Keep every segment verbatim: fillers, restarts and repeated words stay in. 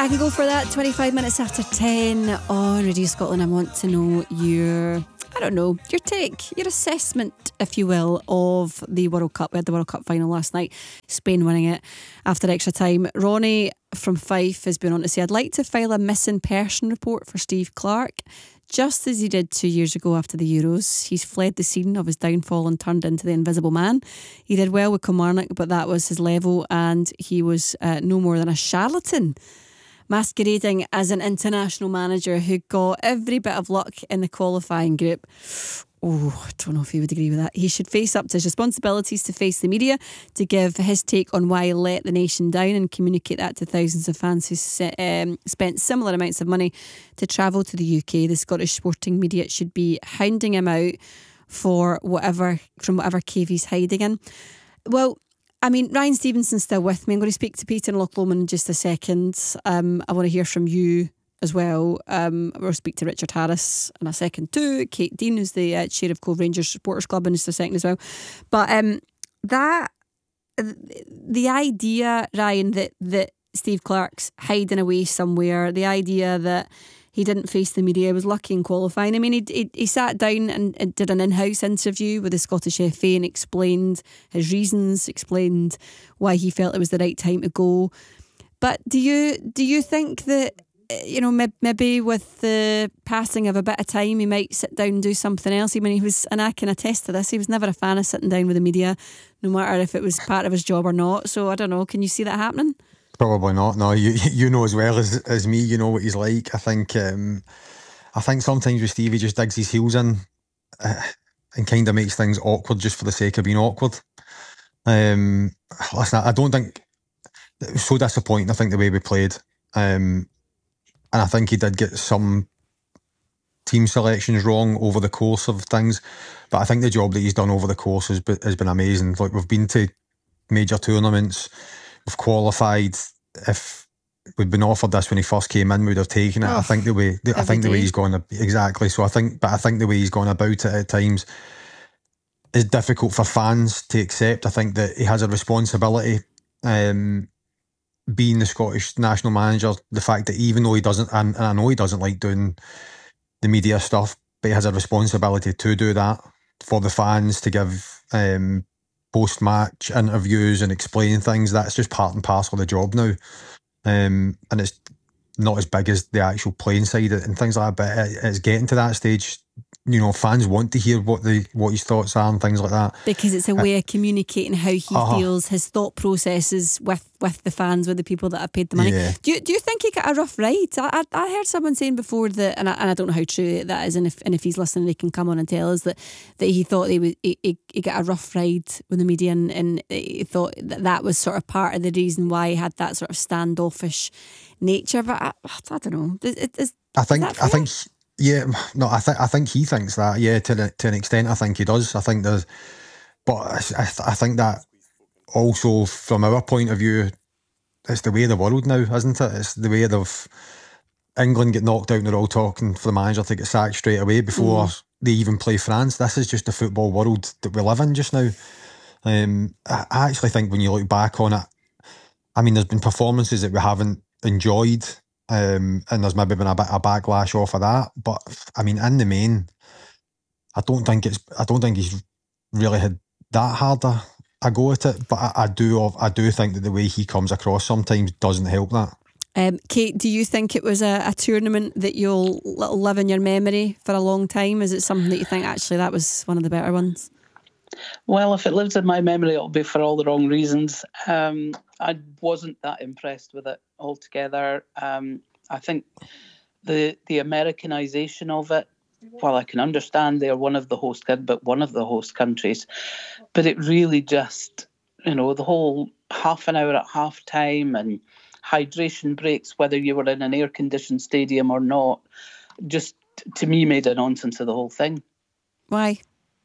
I can go for that. twenty-five minutes after ten on Radio Scotland. I want to know your, I don't know, your take, your assessment, if you will, of the World Cup. We had the World Cup final last night, Spain winning it after extra time. Ronnie from Fife has been on to say, I'd like to file a missing person report for Steve Clarke. Just as he did two years ago after the Euros, he's fled the scene of his downfall and turned into the invisible man. He did well with Kilmarnock, but that was his level, and he was uh, no more than a charlatan, masquerading as an international manager who got every bit of luck in the qualifying group. Oh, I don't know if he would agree with that. He should face up to his responsibilities to face the media, to give his take on why he let the nation down and communicate that to thousands of fans who um, spent similar amounts of money to travel to the U K. The Scottish sporting media should be hounding him out for whatever, from whatever cave he's hiding in. Well, I mean, Ryan Stevenson's still with me. I'm going to speak to Peter and Loch Lomond in just a second. Um, I want to hear from you as well. Um, we'll speak to Richard Harris in a second too. Kate Dean, who's the uh, chair of Cove Rangers Supporters Club, in just a second as well. But um, that the idea, Ryan, that that Steve Clarke's hiding away somewhere, the idea that he didn't face the media, was lucky in qualifying. I mean, he he, he sat down and, and did an in-house interview with the Scottish F A and explained his reasons, explained why he felt it was the right time to go. But do you do you think that, you know, maybe with the passing of a bit of time, he might sit down and do something else? I mean, he was, and I can attest to this, he was never a fan of sitting down with the media, no matter if it was part of his job or not. So I don't know, can you see that happening? Probably not. No, you you know as well as as me, you know what he's like. I think um, I think sometimes with Steve, he just digs his heels in uh, and kind of makes things awkward just for the sake of being awkward. Um, listen, I don't think it was so disappointing. I think the way we played. Um, And I think he did get some team selections wrong over the course of things. But I think the job that he's done over the course has been, has been amazing. Like, we've been to major tournaments, we've qualified. If we'd been offered this when he first came in, we'd have taken it. Oh, I think the way I think the way he's gone exactly. So I think, but I think the way he's gone about it at times is difficult for fans to accept. I think that he has a responsibility. Um, being the Scottish national manager, the fact that even though he doesn't, and, and I know he doesn't like doing the media stuff, but he has a responsibility to do that for the fans, to give um, post-match interviews and explain things. That's just part and parcel of the job now. Um, and it's not as big as the actual playing side and things like that, but it, it's getting to that stage. You know, fans want to hear what the what his thoughts are and things like that, because it's a way uh, of communicating how he uh-huh. feels, his thought processes with, with the fans, with the people that have paid the money. Yeah. Do you do you think he got a rough ride? I, I, I heard someone saying before that, and I, and I don't know how true that is, and if and if he's listening, he can come on and tell us that, that he thought he was he, he, he got a rough ride with the media, and, and he thought that that was sort of part of the reason why he had that sort of standoffish nature. But I, I don't know. Is, is, I think is I think. Yeah, no, I think I think he thinks that. Yeah, to the, to an extent, I think he does. I think there's, but I, I, I think that also from our point of view, it's the way of the world now, isn't it? It's the way of England get knocked out and they're all talking for the manager to get sacked straight away before mm. they even play France. This is just the football world that we live in just now. Um, I, I actually think when you look back on it, I mean, there's been performances that we haven't enjoyed. Um, and there's maybe been a bit of backlash off of that, but I mean, in the main, I don't think it's. I don't think he's really had that hard a, a go at it. But I, I do. I do think that the way he comes across sometimes doesn't help that. Um, Kate, do you think it was a, a tournament that you'll live in your memory for a long time? Is it something that you think actually that was one of the better ones? Well, if it lives in my memory, it'll be for all the wrong reasons. Um, I wasn't that impressed with it altogether. Um, I think the the Americanization of it, well, I can understand they're one of the host, but one of the host countries, but it really just, you know, the whole half an hour at half time and hydration breaks, whether you were in an air-conditioned stadium or not, just to me made a nonsense of the whole thing. Why?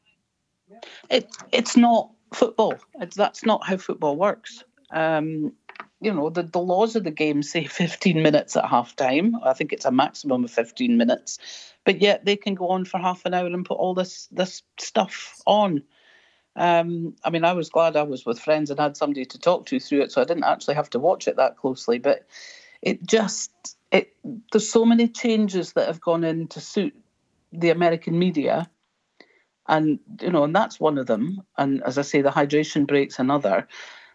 It it's not football. It's, that's not how football works. Um, you know, the, the laws of the game say fifteen minutes at half time. I think it's a maximum of fifteen minutes. But yet they can go on for half an hour and put all this this stuff on. Um, I mean, I was glad I was with friends and had somebody to talk to through it, so I didn't actually have to watch it that closely. But it just it there's so many changes that have gone in to suit the American media, and you know, and that's one of them. And as I say, the hydration break's another.